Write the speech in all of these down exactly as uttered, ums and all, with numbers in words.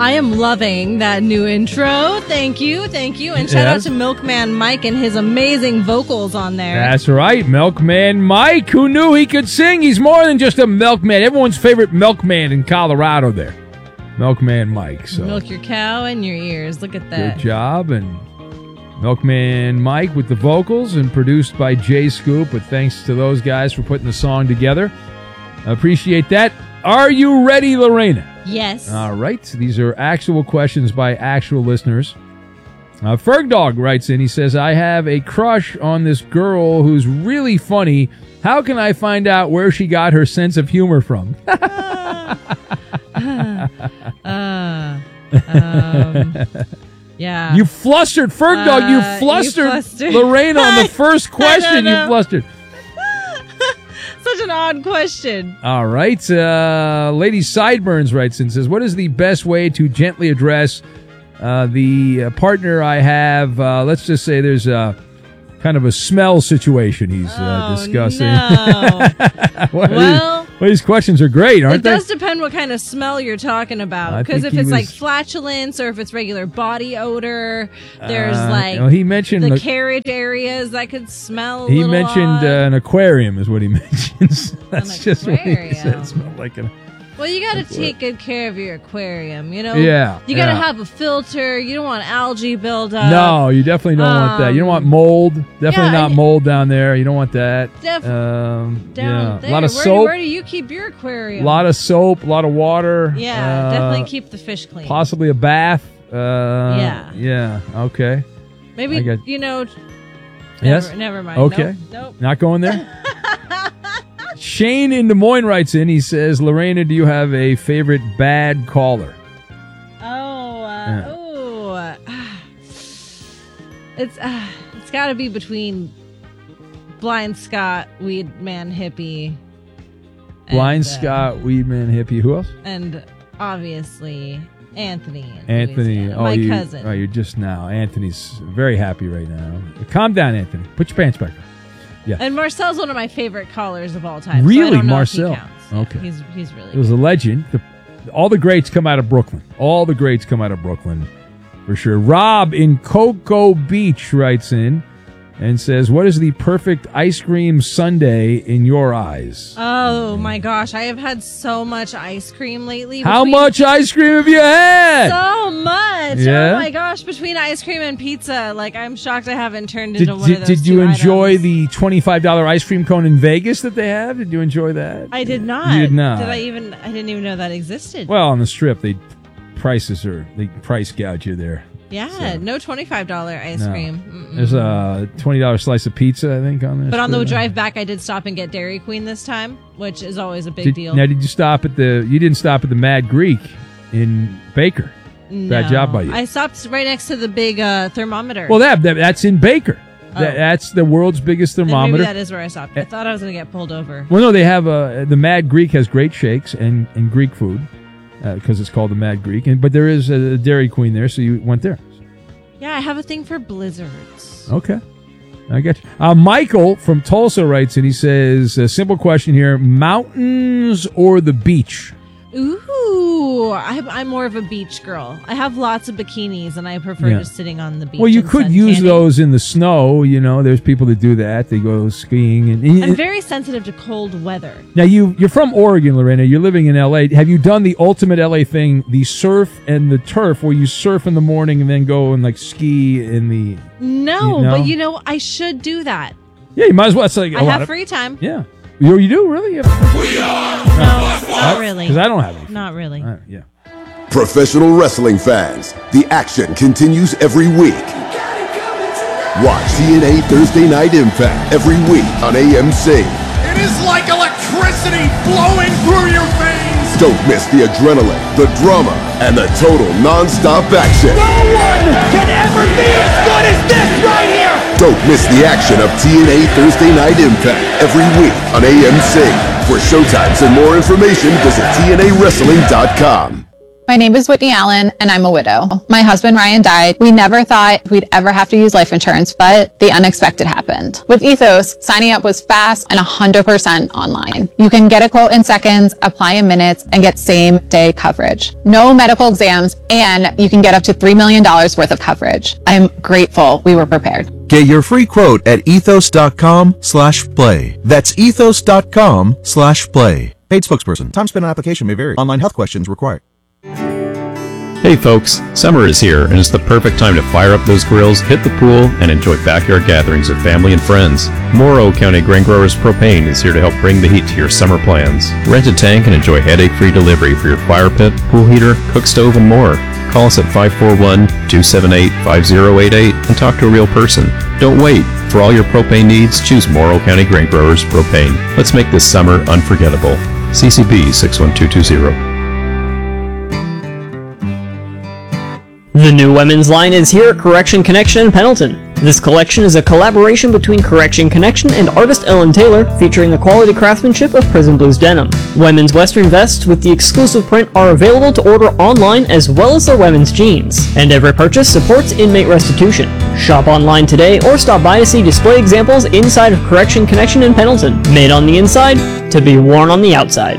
I am loving that new intro. Thank you, thank you. And shout Yes. out to Milkman Mike and his amazing vocals on there. That's right, Milkman Mike. Who knew he could sing? He's more than just a milkman. Everyone's favorite milkman in Colorado there. Milkman Mike. So Milk your cow and your ears. Look at that. good job. And Milkman Mike with the vocals and produced by Jay Scoop. But thanks to those guys for putting the song together. I appreciate that. Are you ready, Lorena? Yes. All right. These are actual questions by actual listeners. Uh, Fergdog writes in. He says, I have a crush on this girl who's really funny. How can I find out where she got her sense of humor from? uh, um, yeah. You flustered, Fergdog. Uh, you you flustered, flustered. Lorena on the first question. You know. flustered. Such an odd question. All right. Uh, Lady Sideburns writes in, says, what is the best way to gently address uh, the uh, partner I have? Uh, let's just say there's a kind of a smell situation he's uh, Oh, discussing. no. well, Well, these, well, these questions are great, aren't it they? does depend what kind of smell you're talking I about. Because think if he it's like was- flatulence or if it's regular body odor, there's Uh, like well, he mentioned the the- carriage areas that could smell a He little mentioned odd. uh, an aquarium is what he mentions. That's An just what he said. aquarium. It smelled like an... Well, you got to That's take good care of your aquarium, you know? Yeah, You got to yeah. have a filter. You don't want algae buildup. No, you definitely don't want that. You don't want Um, mold. Definitely yeah, not and- mold down there. You don't want that. Def- um, Down yeah. there. A lot of where, soap. Where do you keep your aquarium? A lot of soap. A lot of water. Yeah, uh, definitely keep the fish clean. Possibly a bath. Uh, Yeah. Yeah. Okay. Maybe, I got- you know... Yes? Never, never mind. Okay. Nope. nope. Not going there? Shane in Des Moines writes in. He says, Lorena, do you have a favorite bad caller? Oh, uh, Yeah. oh, uh, it's uh, it's got to be between Blind Scott, Weed Man, Hippie, Blind and, uh, Scott, Weedman, Hippie. Who else? and obviously Anthony. in Anthony. Louisiana, Oh, my you, cousin. Oh, you're just now. Anthony's very happy right now. Calm down, Anthony. Put your pants back on. And Marcel's one of my favorite callers of all time. Really? so I don't know Marcel? If he counts. Yeah, Okay. he's he's really It was a legend. The, all the greats come out of Brooklyn. All the greats come out of Brooklyn, for sure. Rob in Cocoa Beach writes in and says, what is the perfect ice cream sundae in your eyes? Oh my gosh, I have had so much ice cream lately. How between- much ice cream have you had? So much. Yeah? Oh my gosh, between ice cream and pizza, like I'm shocked I haven't turned Did, into one did, of those did you two enjoy items. the twenty-five dollars ice cream cone in Vegas that they have? Did you enjoy that? I did not. You did not. Did I even I didn't even know that existed. Well, on the strip, they prices are they price gouge you there. yeah, so- no twenty-five dollars ice No. cream. Mm-mm. There's a twenty dollars slice of pizza, I think, on there. But on the drive back I did stop and get Dairy Queen this time, which is always a big Did- deal. Now, did you stop at the? You didn't stop at the Mad Greek in Baker. Bad No. job by you. I stopped right next to the big uh, thermometer. Well, that, that that's in Baker. Oh. That, that's the world's biggest And thermometer. maybe that is where I stopped. I thought I was going to get pulled over. Well, no, they have uh, the Mad Greek has great shakes and, and Greek food because it's called the Mad Greek. And but there is a Dairy Queen there, so you went there. Yeah, I have a thing for blizzards. Okay. I get you. Uh, Michael from Tulsa writes, and he says, a simple question here, mountains or the beach? Ooh, I, I'm more of a beach girl. I have lots of bikinis, and I prefer Yeah. just sitting on the beach. Well, you and could sun use tanning. those in the snow. You know, there's people that do that. They go skiing. And, and- I'm very sensitive to cold weather. now, you, you're from Oregon, Lorena. You're living in L A. Have you done the ultimate L A thing, the surf and the turf, where you surf in the morning and then go and, like, ski in the... No, You know? but you know, I should do that. Yeah, you might as well. It's like a I lot have of- free time. Yeah. You, you do, really? You have, No, not really. Because I don't have any. Not really. Uh, yeah. Professional wrestling fans, the action continues every week. Watch T N A Thursday Night Impact every week on A M C. It is like electricity flowing through your veins. Don't miss the adrenaline, the drama, and the total non-stop action. No one can ever be as good as this right here. Don't miss the action of T N A Thursday Night Impact every week on A M C. For showtimes and more information, visit T N A wrestling dot com. My name is Whitney Allen, and I'm a widow. My husband, Ryan, died. We never thought we'd ever have to use life insurance, but the unexpected happened. With Ethos, signing up was fast and one hundred percent online. You can get a quote in seconds, apply in minutes, and get same-day coverage. No medical exams, and you can get up to three million dollars worth of coverage. I'm grateful we were prepared. Get your free quote at ethos.com slash play. That's ethos.com slash play. Paid spokesperson. Time spent on application may vary. Online health questions required. Hey folks, summer is here and it's the perfect time to fire up those grills, hit the pool, and enjoy backyard gatherings with family and friends. Morrow County Grain Growers Propane is here to help bring the heat to your summer plans. Rent a tank and enjoy headache-free delivery for your fire pit, pool heater, cook stove, and more. Call us at five four one, two seven eight, five zero eight eight and talk to a real person. Don't wait. For all your propane needs, choose Morrow County Grain Growers Propane. Let's make this summer unforgettable. C C B six one two two zero. The new women's line is here at Correction Connection in Pendleton. This collection is a collaboration between Correction Connection and artist Ellen Taylor, featuring the quality craftsmanship of Prison Blues denim. Women's western vests with the exclusive print are available to order online, as well as their women's jeans. And every purchase supports inmate restitution. Shop online today or stop by to see display examples inside of Correction Connection in Pendleton. Made on the inside to be worn on the outside.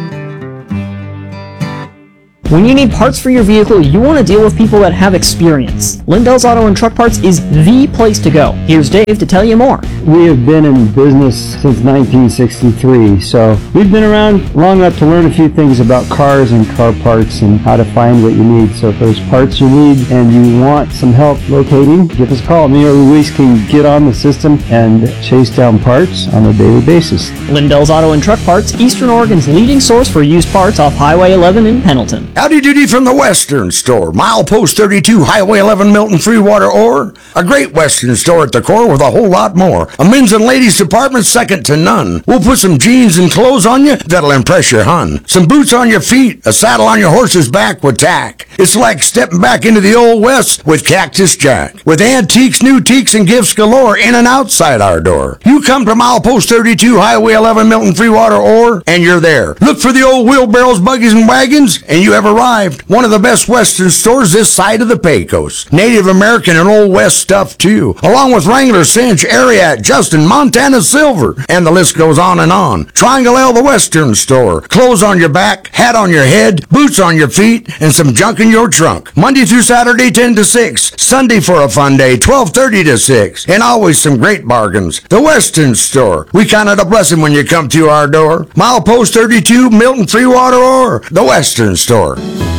When you need parts for your vehicle, you want to deal with people that have experience. Lindell's Auto and Truck Parts is the place to go. Here's Dave to tell you more. We have been in business since nineteen sixty-three, so we've been around long enough to learn a few things about cars and car parts and how to find what you need. So if there's parts you need and you want some help locating, give us a call. Me or Luis can get on the system and chase down parts on a daily basis. Lindell's Auto and Truck Parts, Eastern Oregon's leading source for used parts off Highway eleven in Pendleton. Howdy doody from the Western Store. Milepost thirty-two, Highway eleven, Milton, Freewater, Ore. A great Western store at the core with a whole lot more. A men's and ladies department second to none. We'll put some jeans and clothes on you that'll impress your hun. Some boots on your feet, a saddle on your horse's back with tack. It's like stepping back into the old West with Cactus Jack. With antiques, new teaks, and gifts galore in and outside our door. You come to Milepost thirty-two, Highway eleven, Milton, Freewater, Ore, and you're there. Look for the old wheelbarrows, buggies, and wagons, and you have arrived. One of the best Western stores this side of the Pecos. Native American and Old West stuff too, along with Wrangler, Cinch, Ariat, Justin, Montana Silver, and the list goes on and on. Triangle L, the Western Store. Clothes on your back, hat on your head, boots on your feet, and some junk in your trunk. Monday through Saturday, ten to six. Sunday for a fun day, twelve thirty to six. And always some great bargains. The Western Store. We count it a blessing when you come to our door. Milepost thirty-two, Milton, Freewater, or the Western Store.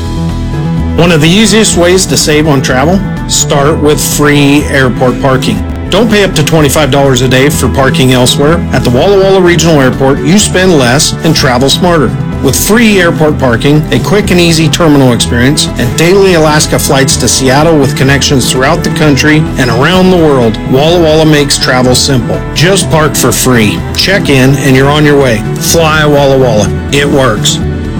One of the easiest ways to save on travel? Start with free airport parking. Don't pay up to twenty-five dollars a day for parking elsewhere. At the Walla Walla Regional Airport, you spend less and travel smarter. With free airport parking, a quick and easy terminal experience, and daily Alaska flights to Seattle with connections throughout the country and around the world, Walla Walla makes travel simple. Just park for free. Check in and you're on your way. Fly Walla Walla. It works.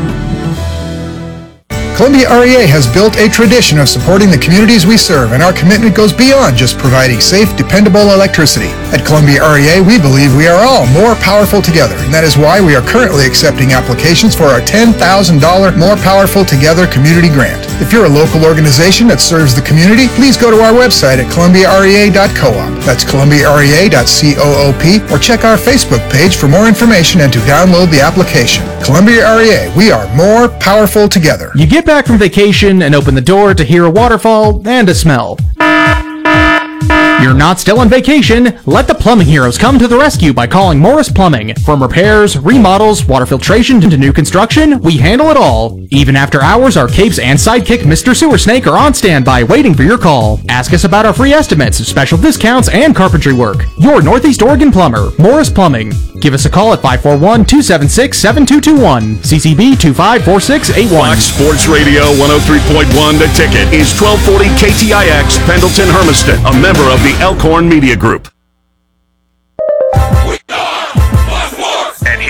Columbia R E A has built a tradition of supporting the communities we serve, and our commitment goes beyond just providing safe, dependable electricity. At Columbia R E A, we believe we are all more powerful together, and that is why we are currently accepting applications for our ten thousand dollars More Powerful Together Community Grant. If you're a local organization that serves the community, please go to our website at columbia r e a dot coop. That's columbia r e a dot coop, or check our Facebook page for more information and to download the application. Columbia R E A, we are more powerful together. You get back from vacation and open the door to hear a waterfall and a smell. You're not still on vacation. Let the plumbing heroes come to the rescue by calling Morris Plumbing. From repairs, remodels, water filtration to new construction, we handle it all. Even after hours, our capes and sidekick Mister Sewer Snake are on standby waiting for your call. Ask us about our free estimates, special discounts, and carpentry work. Your Northeast Oregon plumber, Morris Plumbing. Give us a call at five four one, two seven six, seven two two one. C C B two five four six eight one. Fox Sports Radio one oh three point one The Ticket is twelve forty K T I X, Pendleton Hermiston, a member of the Elkhorn Media Group. And here's what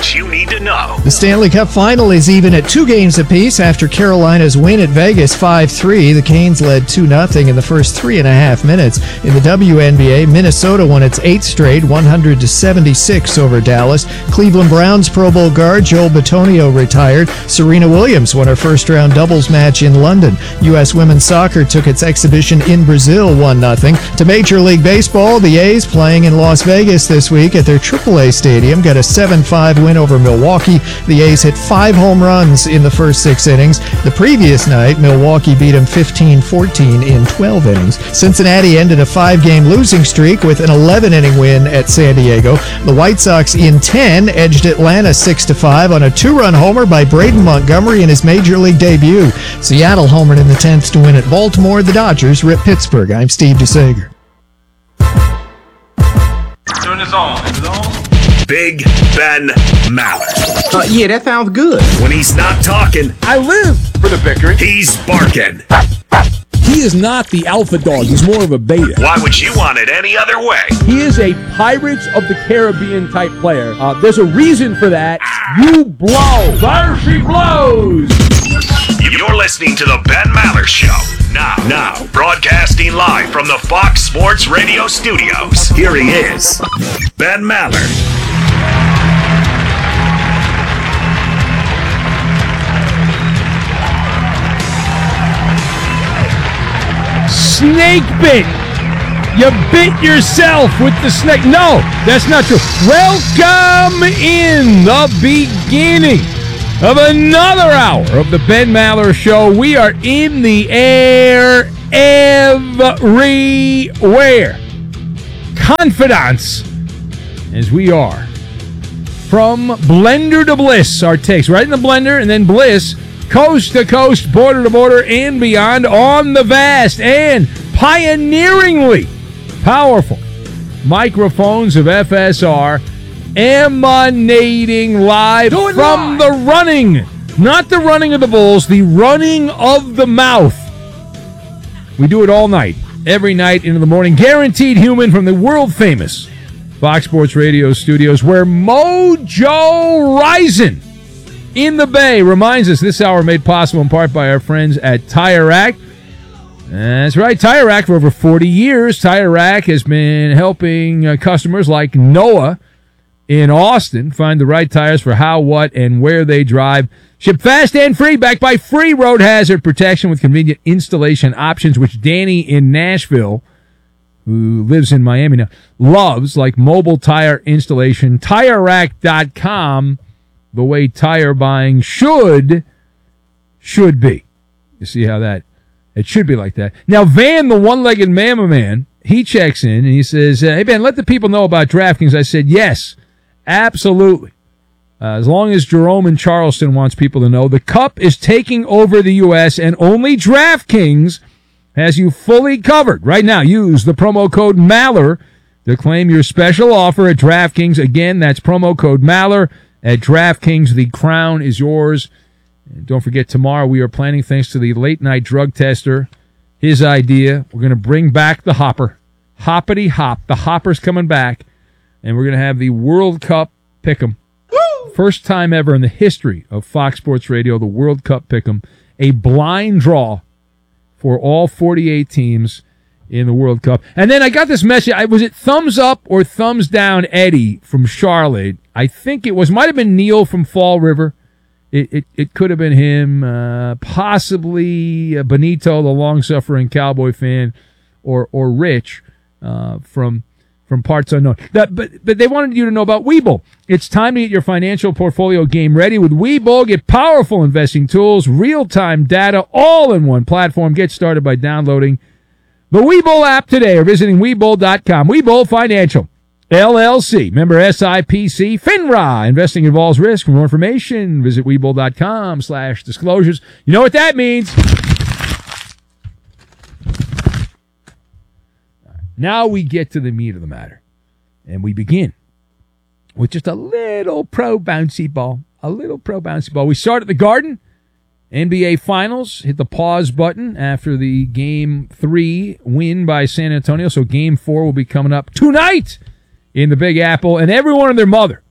what you need to know. The Stanley Cup final is even at two games apiece after Carolina's win at Vegas five three. The Canes led two nothing in the first three and a half minutes. In the W N B A, Minnesota won its eighth straight, one hundred to seventy-six over Dallas. Cleveland Browns Pro Bowl guard Joel Bitonio retired. Serena Williams won her first-round doubles match in London. U S women's soccer took its exhibition in Brazil one nothing. To Major League Baseball, the A's playing in Las Vegas this week at their triple A stadium got a seven five win over Milwaukee. The A's hit five home runs in the first six innings. The previous night, Milwaukee beat them fifteen fourteen in twelve innings. Cincinnati ended a five-game losing streak with an eleven-inning win at San Diego. The White Sox in ten edged Atlanta six to five on a two-run homer by Braden Montgomery in his Major League debut. Seattle homered in the tenth to win at Baltimore. The Dodgers rip Pittsburgh. I'm Steve DeSager. Turn this on. Is it on? Big Ben Maller. Uh, yeah, that sounds good. When he's not talking, I live for the bickering. He's barking. He is not the alpha dog. He's more of a beta. Why would you want it any other way? He is a Pirates of the Caribbean type player. Uh, there's a reason for that. You blow. There she blows. You're listening to the Ben Maller Show. Now, now, broadcasting live from the Fox Sports Radio studios. Here he is, Ben Maller. Snake bit. You bit yourself with the snake. No, that's not true. Welcome in the beginning of another hour of the Ben Maller Show. We are in the air everywhere. Confidants, as we are. From blender to bliss, our takes. Right in the blender and then bliss. Coast to coast, border to border, and beyond on the vast and pioneeringly powerful microphones of F S R, emanating live from the running, not the running of the bulls, the running of the mouth. We do it all night, every night into the morning. Guaranteed Human from the world-famous Fox Sports Radio studios, where Mojo Rising in the Bay reminds us this hour made possible in part by our friends at Tire Rack. That's right, Tire Rack for over forty years. Tire Rack has been helping uh, customers like Noah in Austin find the right tires for how, what, and where they drive. Ship fast and free, backed by free road hazard protection with convenient installation options, which Danny in Nashville, who lives in Miami now, loves, like mobile tire installation. Tire Rack dot com. The way tire buying should, should be. You see how that, it should be like that. Now, Van, the one-legged mamma man, he checks in and he says, hey, Ben, let the people know about DraftKings. I said, yes, absolutely. Uh, as long as Jerome in Charleston wants people to know, the Cup is taking over the U S and only DraftKings has you fully covered. Right now, use the promo code Maller to claim your special offer at DraftKings. Again, that's promo code Maller. At DraftKings, the crown is yours. And don't forget, tomorrow we are planning, thanks to the late-night drug tester, his idea. We're going to bring back the hopper. Hoppity hop. The hopper's coming back. And we're going to have the World Cup Pick'em. First time ever in the history of Fox Sports Radio, the World Cup Pick'em. A blind draw for all forty-eight teams in the World Cup. And then I got this message. Was it thumbs up or thumbs down Eddie from Charlotte? I think it was. Might have been Neil from Fall River. It it, it could have been him. Uh, possibly Benito, the long-suffering Cowboy fan, or or Rich uh, from from parts unknown. That, but but they wanted you to know about Webull. It's time to get your financial portfolio game ready with Webull. Get powerful investing tools, real-time data, all in one platform. Get started by downloading the Webull app today or visiting Webull dot com. Webull Financial, L L C, member S I P C, FINRA. Investing involves risk. For more information, visit Webull dot com slash disclosures. You know what that means. Now we get to the meat of the matter, and we begin with just a little pro bouncy ball, a little pro bouncy ball. We start at the Garden. N B A Finals, hit the pause button after the Game three win by San Antonio, so Game four will be coming up tonight in the Big Apple, and everyone and their mother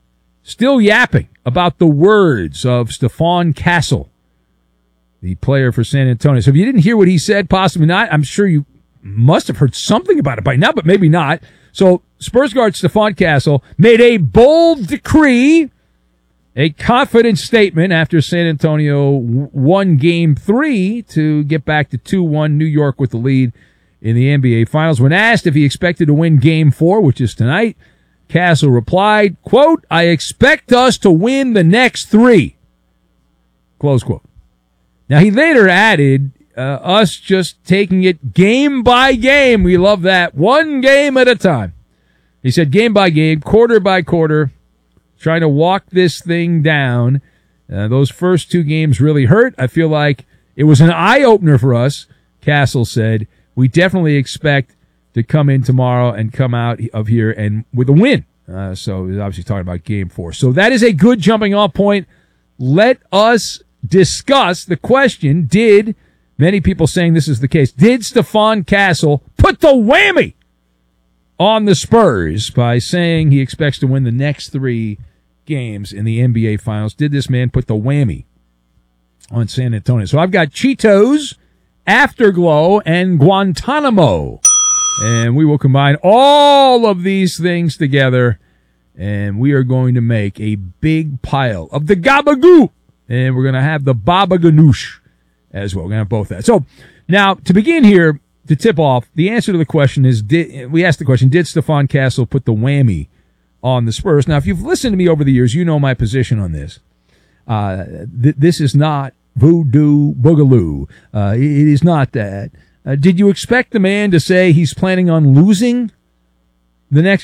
still yapping about the words of Stephon Castle, the player for San Antonio. So if you didn't hear what he said, possibly not, I'm sure you must have heard something about it by now, but maybe not. So Spurs guard Stephon Castle made a bold decree, a confident statement after San Antonio won game three to get back to two one, New York with the lead in the N B A Finals. When asked if he expected to win game four, which is tonight, Castle replied, quote, "I expect us to win the next three." Close quote. Now, he later added, uh, us just taking it game by game. We love that. One game at a time. He said game by game, quarter by quarter, trying to walk this thing down. Uh, those first two games really hurt. I feel like it was an eye-opener for us, Castle said. We definitely expect to come in tomorrow and come out of here and with a win. Uh, so he's obviously talking about game four. So that is a good jumping off point. Let us discuss the question, did, many people saying this is the case, did Stephon Castle put the whammy on the Spurs by saying he expects to win the next three games in the N B A Finals? Did this man put the whammy on San Antonio? So I've got Cheetos, Afterglow, and Guantanamo. And we will combine all of these things together, and we are going to make a big pile of the gabagoo. And we're going to have the baba ganoush as well. We're going to have both that. So now, to begin here, to tip off, the answer to the question is, did, we asked the question, did Stephon Castle put the whammy on the Spurs? Now, if you've listened to me over the years, you know my position on this. Uh, th- this is not voodoo boogaloo. Uh, it, it is not that. Uh, did you expect the man to say he's planning on losing the next